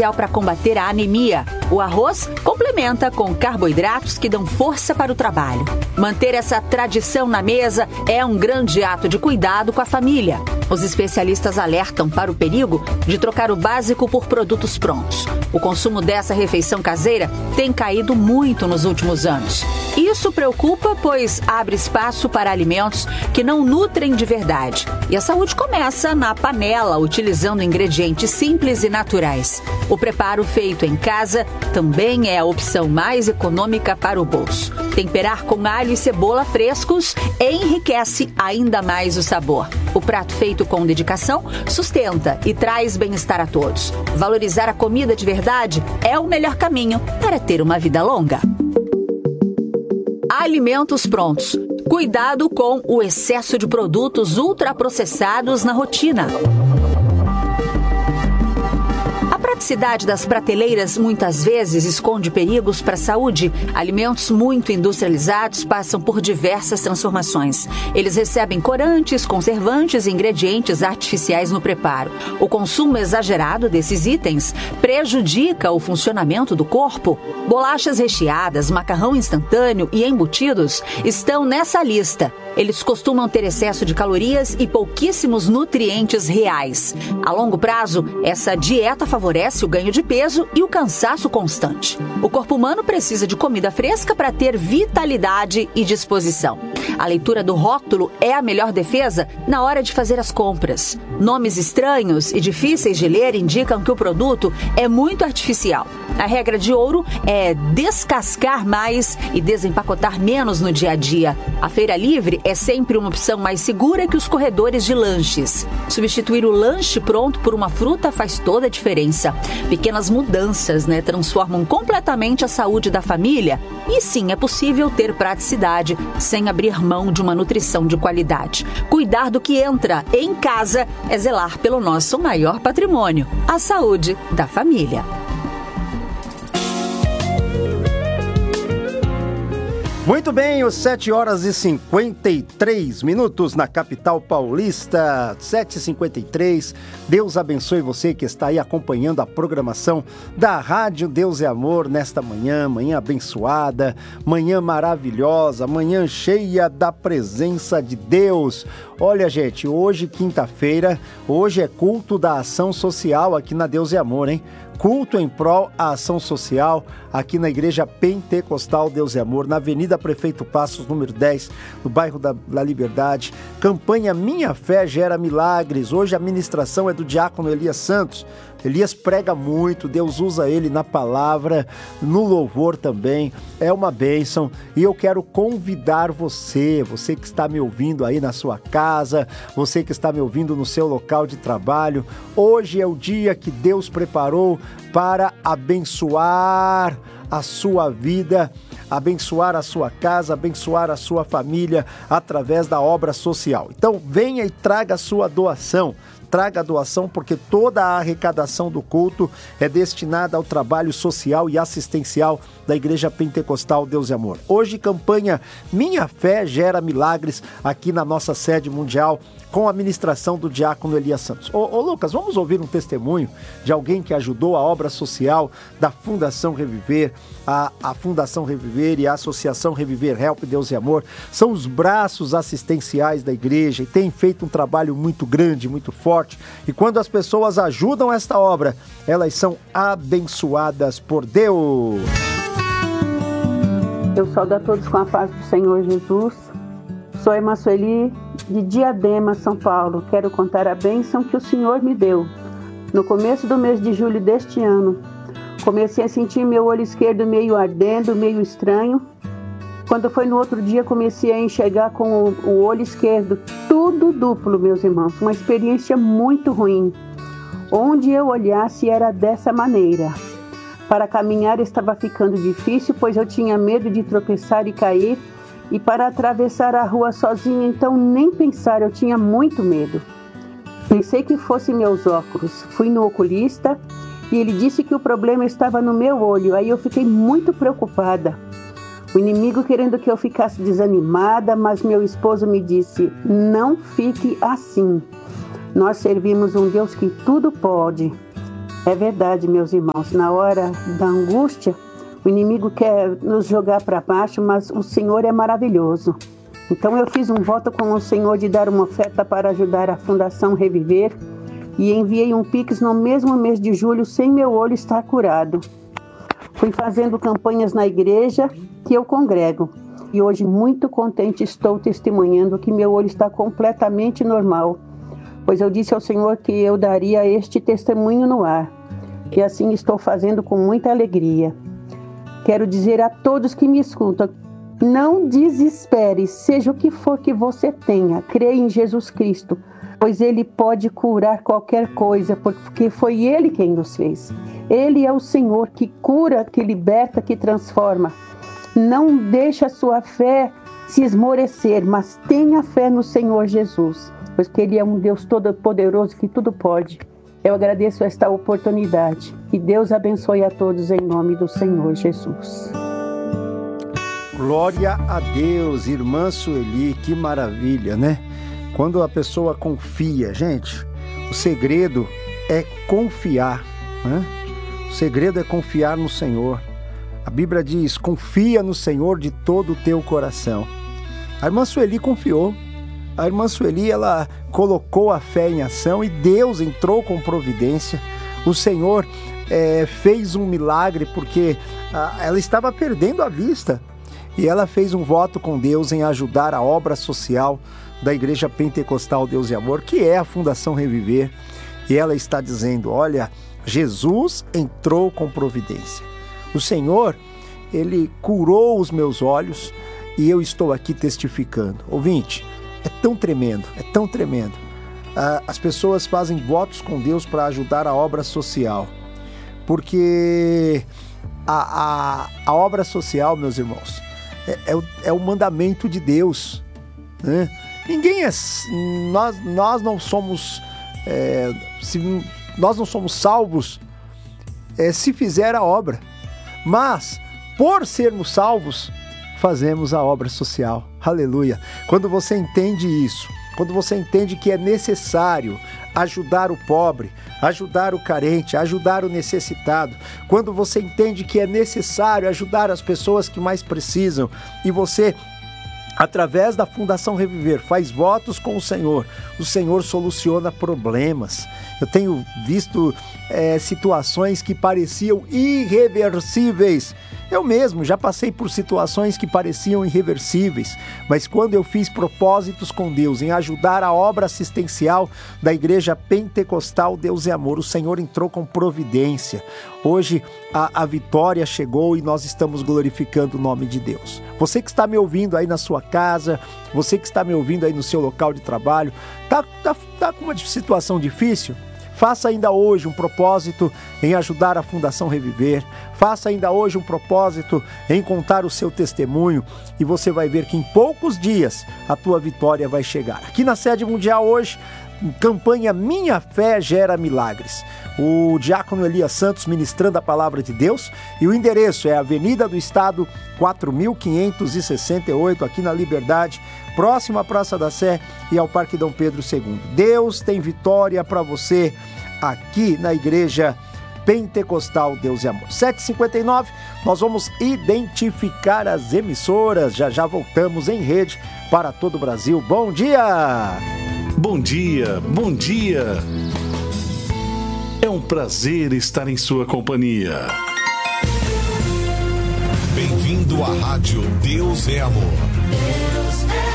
essencial para combater a anemia. O arroz complementa com carboidratos que dão força para o trabalho. Manter essa tradição na mesa é um grande ato de cuidado com a família. Os especialistas alertam para o perigo de trocar o básico por produtos prontos. O consumo dessa refeição caseira tem caído muito nos últimos anos. Isso preocupa, pois abre espaço para alimentos que não nutrem de verdade. E a saúde começa na panela, utilizando ingredientes simples e naturais. O preparo feito em casa também é a opção mais econômica para o bolso. Temperar com alho e cebola frescos enriquece ainda mais o sabor. O prato feito com dedicação sustenta e traz bem-estar a todos. Valorizar a comida de verdade é o melhor caminho para ter uma vida longa. Alimentos prontos. Cuidado com o excesso de produtos ultraprocessados na rotina. A praticidade das prateleiras muitas vezes esconde perigos para a saúde. Alimentos muito industrializados passam por diversas transformações. Eles recebem corantes, conservantes e ingredientes artificiais no preparo. O consumo exagerado desses itens prejudica o funcionamento do corpo. Bolachas recheadas, macarrão instantâneo e embutidos estão nessa lista. Eles costumam ter excesso de calorias e pouquíssimos nutrientes reais. A longo prazo, essa dieta favorece o ganho de peso e o cansaço constante. O corpo humano precisa de comida fresca para ter vitalidade e disposição. A leitura do rótulo é a melhor defesa na hora de fazer as compras. Nomes estranhos e difíceis de ler indicam que o produto é muito artificial. A regra de ouro é descascar mais e desempacotar menos no dia a dia. A feira livre é sempre uma opção mais segura que os corredores de lanches. Substituir o lanche pronto por uma fruta faz toda a diferença. Pequenas mudanças, transformam completamente a saúde da família. E sim, é possível ter praticidade sem abrir mão de uma nutrição de qualidade. Cuidar do que entra em casa é zelar pelo nosso maior patrimônio, a saúde da família. Muito bem, os 7h53 na capital paulista, 7h53. Deus abençoe você que está aí acompanhando a programação da Rádio Deus é Amor nesta manhã abençoada, manhã maravilhosa, manhã cheia da presença de Deus. Olha, gente, hoje, quinta-feira, hoje é culto da ação social aqui na Deus é Amor, hein? Culto em prol à ação social aqui na Igreja Pentecostal Deus é Amor, na Avenida Prefeito Passos, número 10, no bairro da Liberdade. Campanha Minha Fé Gera Milagres. Hoje a ministração é do diácono Elias Santos. Elias prega muito, Deus usa ele na palavra, no louvor também, é uma bênção. E eu quero convidar você que está me ouvindo aí na sua casa, você que está me ouvindo no seu local de trabalho. Hoje é o dia que Deus preparou para abençoar a sua vida, abençoar a sua casa, abençoar a sua família através da obra social. Então venha e traga a sua doação. Traga a doação, porque toda a arrecadação do culto é destinada ao trabalho social e assistencial da Igreja Pentecostal Deus é Amor. Hoje, campanha Minha Fé Gera Milagres aqui na nossa sede mundial, com a ministração do diácono Elias Santos. Ô Lucas, vamos ouvir um testemunho de alguém que ajudou a obra social da Fundação Reviver. A Fundação Reviver e a Associação Reviver Help Deus e Amor são os braços assistenciais da igreja e têm feito um trabalho muito grande, muito forte. E quando as pessoas ajudam esta obra, elas são abençoadas por Deus. Eu saúdo a todos com a paz do Senhor Jesus. Sou a irmã Sueli, de Diadema, São Paulo. Quero contar a bênção que o Senhor me deu. No começo do mês de julho deste ano, comecei a sentir meu olho esquerdo meio ardendo, meio estranho. Quando foi no outro dia, comecei a enxergar com o olho esquerdo tudo duplo, meus irmãos. Uma experiência muito ruim. Onde eu olhasse era dessa maneira. Para caminhar estava ficando difícil, pois eu tinha medo de tropeçar e cair. E para atravessar a rua sozinha, então nem pensar, eu tinha muito medo. Pensei que fossem meus óculos. Fui no oculista e ele disse que o problema estava no meu olho. Aí eu fiquei muito preocupada. O inimigo querendo que eu ficasse desanimada, mas meu esposo me disse: não fique assim. Nós servimos um Deus que tudo pode. É verdade, meus irmãos, na hora da angústia, o inimigo quer nos jogar para baixo, mas o Senhor é maravilhoso. Então eu fiz um voto com o Senhor de dar uma oferta para ajudar a Fundação Reviver e enviei um Pix no mesmo mês de julho sem meu olho estar curado. Fui fazendo campanhas na igreja que eu congrego e hoje muito contente estou testemunhando que meu olho está completamente normal, pois eu disse ao Senhor que eu daria este testemunho no ar, e assim estou fazendo com muita alegria. Quero dizer a todos que me escutam, não desespere, seja o que for que você tenha, creia em Jesus Cristo, pois Ele pode curar qualquer coisa, porque foi Ele quem nos fez. Ele é o Senhor que cura, que liberta, que transforma. Não deixe a sua fé se esmorecer, mas tenha fé no Senhor Jesus, pois que Ele é um Deus todo-poderoso que tudo pode. Eu agradeço esta oportunidade. Que Deus abençoe a todos em nome do Senhor Jesus. Glória a Deus, irmã Sueli, que maravilha, né? Quando a pessoa confia, gente, o segredo é confiar, né? O segredo é confiar no Senhor. A Bíblia diz, confia no Senhor de todo o teu coração. A irmã Sueli confiou. A irmã Sueli, ela colocou a fé em ação e Deus entrou com providência. O Senhor fez um milagre porque ela estava perdendo a vista. E ela fez um voto com Deus em ajudar a obra social da Igreja Pentecostal Deus e Amor, que é a Fundação Reviver. E ela está dizendo, olha, Jesus entrou com providência. O Senhor, Ele curou os meus olhos e eu estou aqui testificando. Ouvinte, é tão tremendo, é tão tremendo. As pessoas fazem votos com Deus para ajudar a obra social, porque a obra social, meus irmãos, é o mandamento de Deus, né? Nós não somos, nós não somos salvos se fizer a obra, mas por sermos salvos, fazemos a obra social. Aleluia! Quando você entende isso, quando você entende que é necessário ajudar o pobre, ajudar o carente, ajudar o necessitado, quando você entende que é necessário ajudar as pessoas que mais precisam, e você, através da Fundação Reviver, faz votos com o Senhor soluciona problemas. Eu tenho visto situações que pareciam irreversíveis. Eu mesmo já passei por situações que pareciam irreversíveis, mas quando eu fiz propósitos com Deus em ajudar a obra assistencial da Igreja Pentecostal Deus e Amor, o Senhor entrou com providência. Hoje a vitória chegou e nós estamos glorificando o nome de Deus. Você que está me ouvindo aí na sua casa, você que está me ouvindo aí no seu local de trabalho, tá com uma situação difícil? Faça ainda hoje um propósito em ajudar a Fundação Reviver. Faça ainda hoje um propósito em contar o seu testemunho e você vai ver que em poucos dias a tua vitória vai chegar. Aqui na sede mundial hoje, campanha Minha Fé Gera Milagres. O diácono Elias Santos ministrando a palavra de Deus e o endereço é Avenida do Estado 4568, aqui na Liberdade, próximo à Praça da Sé e ao Parque Dom Pedro II. Deus tem vitória para você aqui na Igreja Pentecostal Deus e Amor. 7h59, nós vamos identificar as emissoras. Já voltamos em rede para todo o Brasil. Bom dia! Bom dia, bom dia! É um prazer estar em sua companhia. Bem-vindo à Rádio Deus é Amor. Deus é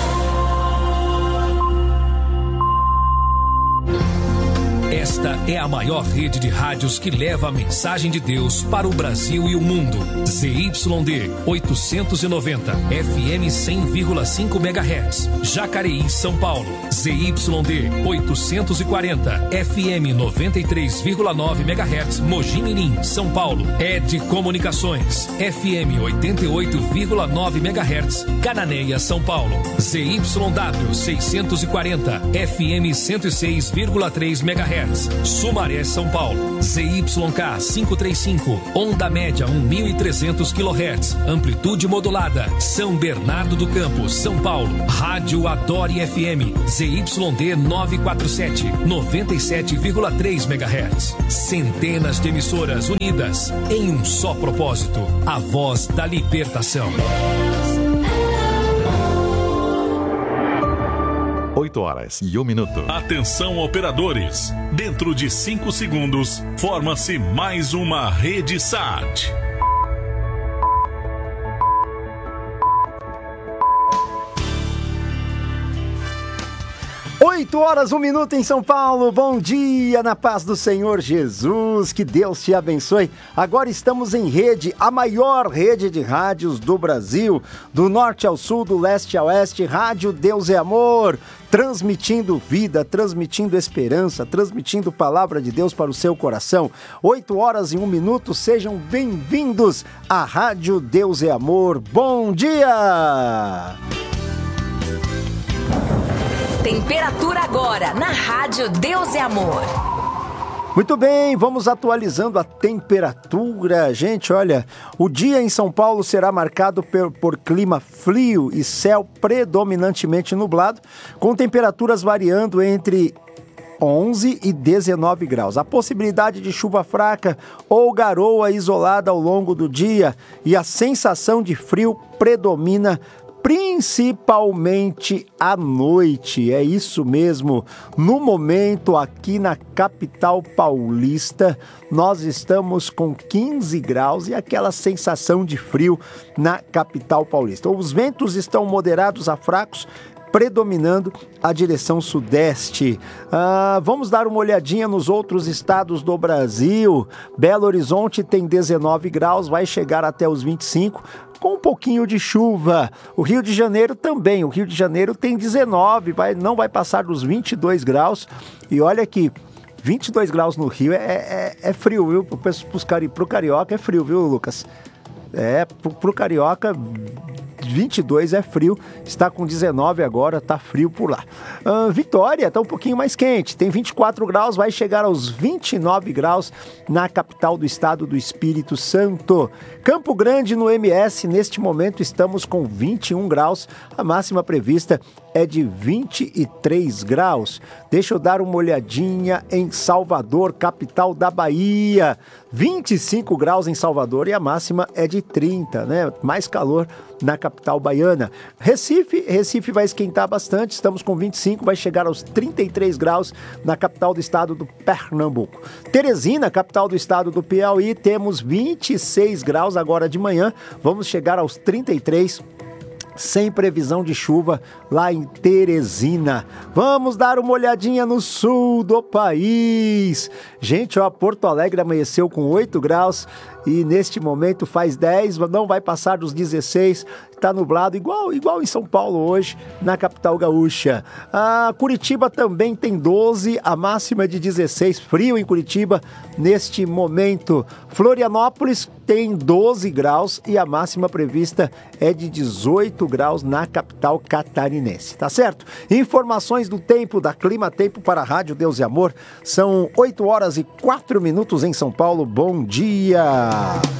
Esta é a maior rede de rádios que leva a mensagem de Deus para o Brasil e o mundo. ZYD 890, FM 100,5 MHz, Jacareí, São Paulo. ZYD 840, FM 93,9 MHz, Mogi Mirim, São Paulo. ED Comunicações, FM 88,9 MHz, Cananéia, São Paulo. ZYW 640, FM 106,3 MHz, Sumaré, São Paulo. ZYK 535, onda média 1.300 kHz, amplitude modulada. São Bernardo do Campo, São Paulo. Rádio Adore FM, ZYD 947, 97,3 MHz. Centenas de emissoras unidas em um só propósito: a voz da libertação. 8h01. Atenção, operadores. Dentro de 5 segundos, forma-se mais uma rede SAT. 8h01 em São Paulo. Bom dia, na paz do Senhor Jesus, que Deus te abençoe. Agora estamos em rede, a maior rede de rádios do Brasil, do norte ao sul, do leste ao oeste, Rádio Deus é Amor, transmitindo vida, transmitindo esperança, transmitindo palavra de Deus para o seu coração. 8h01, sejam bem-vindos à Rádio Deus é Amor. Bom dia! Temperatura agora na Rádio Deus é Amor. Muito bem, vamos atualizando a temperatura. Gente, olha, o dia em São Paulo será marcado por clima frio e céu predominantemente nublado, com temperaturas variando entre 11 e 19 graus. A possibilidade de chuva fraca ou garoa isolada ao longo do dia e a sensação de frio predomina principalmente à noite. É isso mesmo. No momento, aqui na capital paulista, nós estamos com 15 graus e aquela sensação de frio na capital paulista. Os ventos estão moderados a fracos, predominando a direção sudeste. Vamos dar uma olhadinha nos outros estados do Brasil. Belo Horizonte tem 19 graus, vai chegar até os 25, com um pouquinho de chuva. O Rio de Janeiro também. O Rio de Janeiro tem 19, não vai passar dos 22 graus. E olha que 22 graus no Rio é frio, viu? Pro carioca é frio, viu, Lucas? Pro carioca 22 é frio, está com 19 agora, tá frio por lá. Vitória está um pouquinho mais quente, tem 24 graus, vai chegar aos 29 graus na capital do estado do Espírito Santo. Campo Grande, no MS, neste momento estamos com 21 graus, a máxima prevista é de 23 graus. Deixa eu dar uma olhadinha em Salvador, capital da Bahia. 25 graus em Salvador e a máxima é de 30, né? Mais calor na capital baiana. Recife vai esquentar bastante, estamos com 25, vai chegar aos 33 graus na capital do estado do Pernambuco. Teresina, capital do estado do Piauí, temos 26 graus agora de manhã, vamos chegar aos 33 sem previsão de chuva lá em Teresina. Vamos dar uma olhadinha no sul do país. Gente, Porto Alegre amanheceu com 8 graus e neste momento faz 10, não vai passar dos 16, está nublado, igual em São Paulo hoje, na capital gaúcha. Curitiba também tem 12, a máxima é de 16, frio em Curitiba neste momento. Florianópolis tem 12 graus e a máxima prevista é de 18 graus na capital catarinense, tá certo? Informações do tempo, da Clima Tempo para a Rádio Deus e Amor, são 8h04 em São Paulo. Bom dia!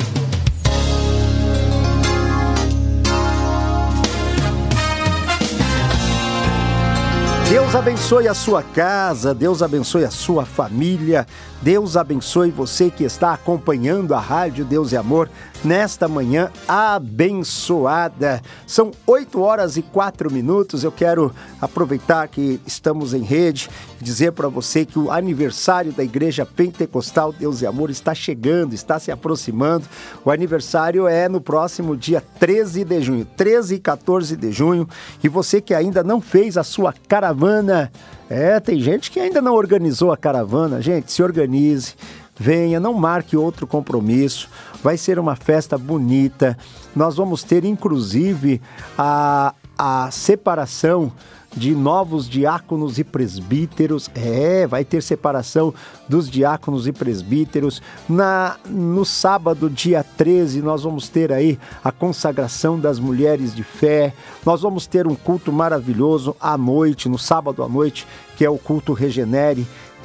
Deus abençoe a sua casa, Deus abençoe a sua família, Deus abençoe você que está acompanhando a Rádio Deus e Amor nesta manhã abençoada. São 8h04, eu quero aproveitar que estamos em rede e dizer para você que o aniversário da Igreja Pentecostal Deus e Amor está chegando, está se aproximando. O aniversário é no próximo dia 13 de junho, 13 e 14 de junho, e você que ainda não fez a sua caravana, tem gente que ainda não organizou a caravana. Gente, se organize, venha, não marque outro compromisso, vai ser uma festa bonita. Nós vamos ter inclusive a separação de novos diáconos e presbíteros. Vai ter separação dos diáconos e presbíteros. No sábado, dia 13, nós vamos ter aí a consagração das mulheres de fé. Nós vamos ter um culto maravilhoso à noite, no sábado à noite, que é o culto Regenere,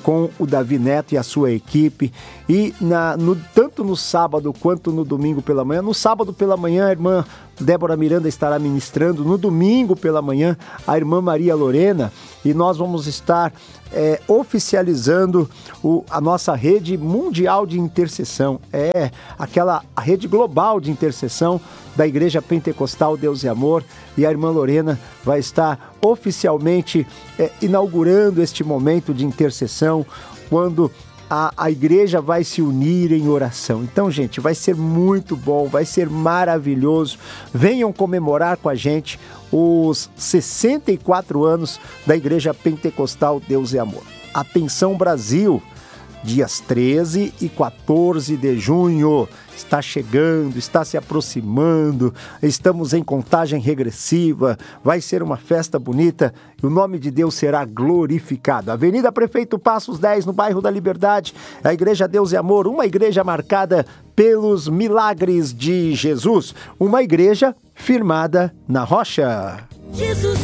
com o Davi Neto e a sua equipe. E tanto no sábado quanto no domingo pela manhã. No sábado pela manhã, a irmã Débora Miranda estará ministrando. No domingo pela manhã, a irmã Maria Lorena. E nós vamos estar oficializando a nossa rede mundial de intercessão. A rede global de intercessão da Igreja Pentecostal Deus e Amor. E a irmã Lorena vai estar oficialmente inaugurando este momento de intercessão, quando a igreja vai se unir em oração. Então, gente, vai ser muito bom, vai ser maravilhoso. Venham comemorar com a gente os 64 anos da Igreja Pentecostal Deus e Amor. Atenção, Brasil! Dias 13 e 14 de junho, está chegando, está se aproximando, estamos em contagem regressiva, vai ser uma festa bonita e o nome de Deus será glorificado. Avenida Prefeito Passos 10, no bairro da Liberdade, a Igreja Deus e Amor, uma igreja marcada pelos milagres de Jesus, uma igreja firmada na rocha. Jesus